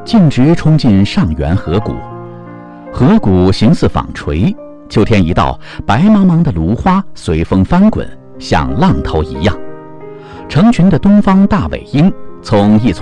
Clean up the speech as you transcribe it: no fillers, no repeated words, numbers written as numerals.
径直冲进上元河谷。河谷形似纺锤，秋天一到，白茫茫的芦花随风翻滚，像浪涛一样。成群的东方大尾鹰从一丛